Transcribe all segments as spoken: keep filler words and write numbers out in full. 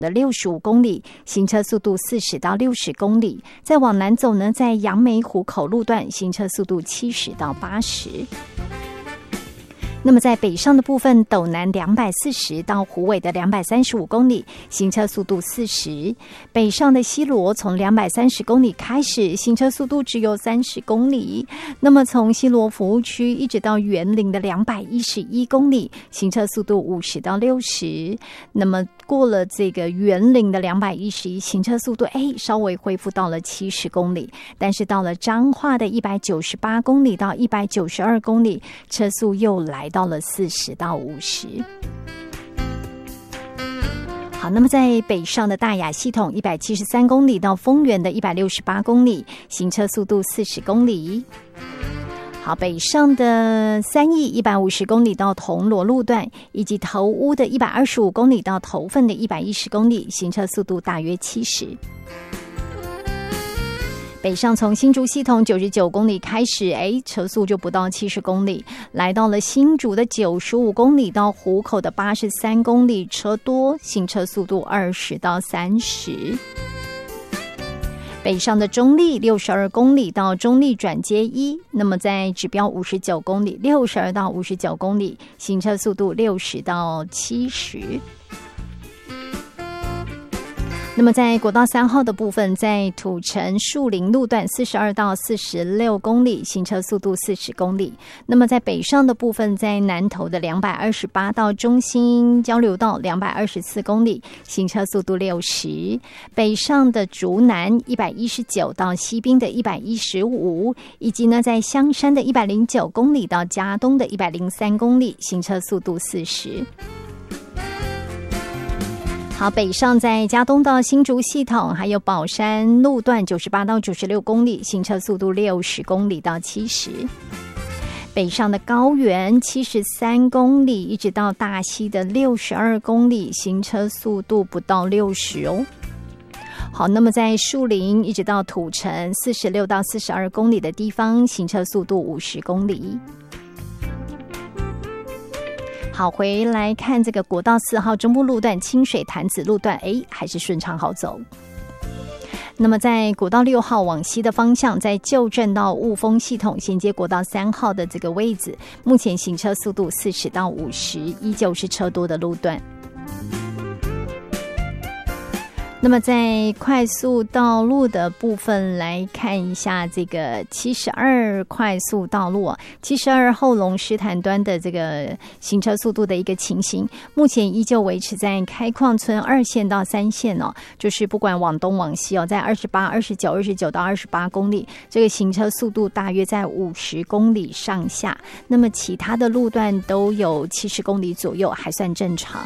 的六十五公里，行车速度四十到六十公里。再往南走呢，在杨梅湖口路段，行车速度七十到八十。那么在北上的部分，斗南两百四十到虎尾的两百三十五公里，行车速度四十。北上的西螺从两百三十公里开始，行车速度只有三十公里。那么从西螺服务区一直到员林的两百一十一公里，行车速度五十到六十。那么过了这个员林的两百一十一，行车速度哎稍微恢复到了七十公里。但是到了彰化的一百九十八公里到一百九十二公里，车速又来到了四十到五十。好，那么在北上的大雅系统一百七十三公里到丰原的一百六十八公里，行车速度四十公里。好，北上的三义一百五十公里到铜锣路段，以及头屋的一百二十五公里到头份的一百一十公里，行车速度大约七十。北上从新竹系统九十九公里开始，哎，车速就不到七十公里，来到了新竹的九十五公里到湖口的八十三公里，车多，行车速度二十到三十。北上的中立六十二公里到中立转接一，那么在指标五十九公里，六十二到五十九公里，行车速度六十到七十。那么在国道三号的部分，在土城树林路段四十二到四十六公里，行车速度四十公里。那么在北上的部分，在南投的两百二十八到中兴交流道两百二十四公里，行车速度六十。北上的竹南一百一十九到西滨的一百一十五，以及呢在香山的一百零九公里到嘉东的一百零三公里，行车速度四十。好，北上在嘉东到新竹系统，还有宝山路段九十八到九十六公里，行车速度六十公里到七十。北上的高原七十三公里，一直到大溪的六十二公里，行车速度不到六十哦。好，那么在树林一直到土城四十六到四十二公里的地方，行车速度五十公里。好，回来看这个国道四号中部路段清水潭子路段，哎，还是顺畅好走。那么在国道六号往西的方向，在旧镇到雾峰系统衔接国道三号的这个位置，目前行车速度四十到五十，依旧是车多的路段。那么在快速道路的部分来看一下这个七十二快速道路啊，七十二后龙狮潭端的这个行车速度的一个情形，目前依旧维持在开矿村二线到三线哦，就是不管往东往西哦，在二十八、二十九、二十九到二十八公里，这个行车速度大约在五十公里上下。那么其他的路段都有七十公里左右，还算正常。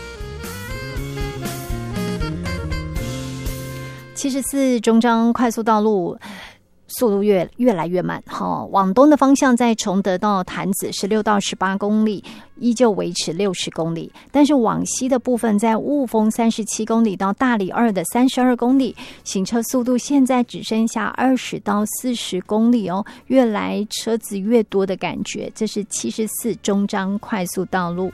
七十四中彰快速道路速度越越来越慢，好，往东的方向在崇德到潭子十六到十八公里，依旧维持六十公里，但是往西的部分在雾峰三十七公里到大里二的三十二公里，行车速度现在只剩下二十到四十公里哦，越来车子越多的感觉。这是七十四中彰快速道路。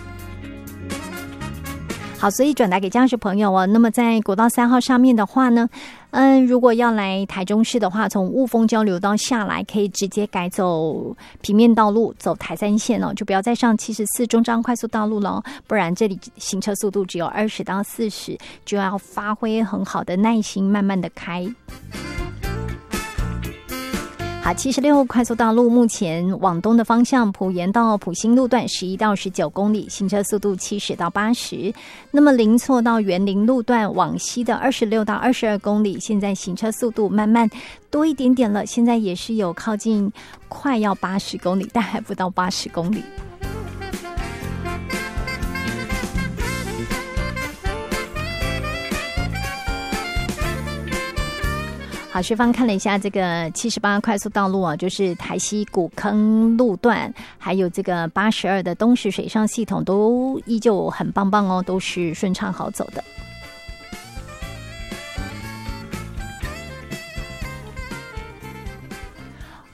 好，所以转达给驾驶朋友哦。那么在国道三号上面的话呢，嗯，如果要来台中市的话，从雾峰交流道下来，可以直接改走平面道路，走台三线哦，就不要再上七十四中彰快速道路了，不然这里行车速度只有二十到四十，就要发挥很好的耐心，慢慢的开。好，七十六快速道路目前往东的方向，埔盐到埔新路段十一到十九公里，行车速度七十到八十。那么林错到园林路段往西的二十六到二十二公里，现在行车速度慢慢多一点点了，现在也是有靠近快要八十公里，但还不到八十公里。好，学芳看了一下这个七十八快速道路啊，就是台西古坑路段，还有这个八十二的东石水上系统都依旧很棒棒哦，都是顺畅好走的。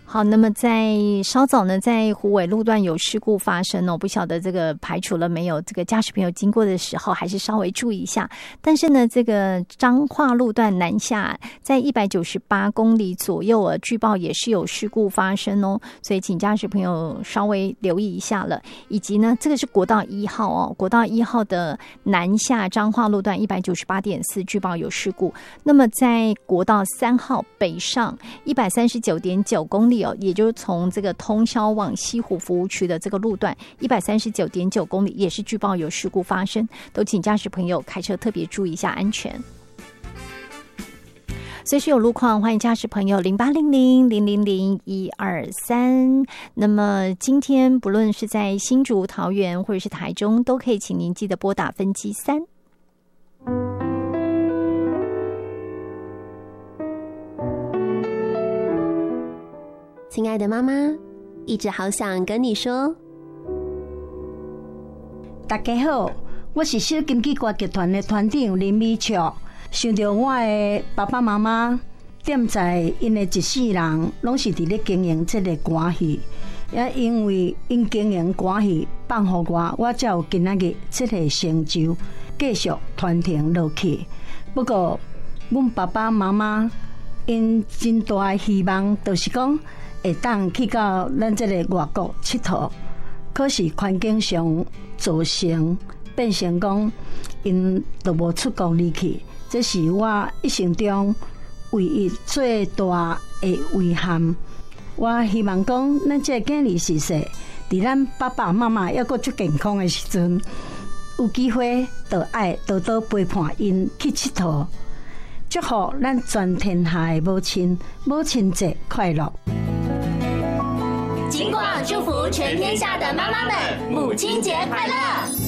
好，那么在稍早呢，在虎尾路段有事故发生哦，不晓得这个排除了没有？这个驾驶朋友经过的时候，还是稍微注意一下。但是呢，这个彰化路段南下，在一百九十八公里左右啊，据报也是有事故发生哦，所以请驾驶朋友稍微留意一下了。以及呢，这个是国道一号哦，国道一号的南下彰化路段一百九十八点四，据报有事故。那么在国道三号北上一百三十九点九公里。也就是从这个通霄往西湖服务区的这个路段一百三十九点九公里，也是据报有事故发生，都请驾驶朋友开车特别注意一下安全。随时有路况，欢迎驾驶朋友零八零零零零零一二三。那么今天不论是在新竹、桃园或者是台中，都可以请您记得拨打分机三。 亲爱的妈妈，一直好想跟你说。 大家好，我是小金鸡歌剧团的团长林美俏。想到我的爸爸妈妈踮在因的一世人，拢是伫咧经营这个歌戏，也因为因经营歌戏放互我，我才有今仔日这个成就，继续传承落去。不过，阮爸爸妈妈因真大的希望，就是讲。会当去到咱这个外国佚佗，可是环境上造成变成讲，因都无出国离去，这是我一生中唯一最大的遗憾。我希望讲，咱这个囝儿时势，伫咱爸爸妈妈还阁足健康的时阵，有机会就爱多多陪伴因去佚佗。祝福咱全天下的母亲，母亲节快乐！ 金广祝福全天下的妈妈们，母亲节快乐！